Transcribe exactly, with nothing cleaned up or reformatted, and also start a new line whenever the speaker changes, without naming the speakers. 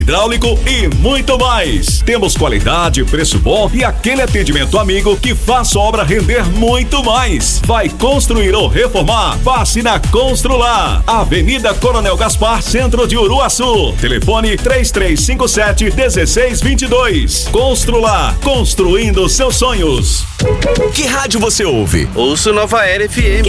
hidráulico e muito mais. Temos qualidade, preço bom e aquele atendimento amigo que faz sua obra render muito mais. Vai construir ou reformar? Passe na Constrular, Avenida Coronel Gaspar, centro de Uruaçu. Telefone três três cinco sete, um seis dois dois. Constrular, construindo seus sonhos.
Que rádio você ouve?
Ouço Nova Era F M.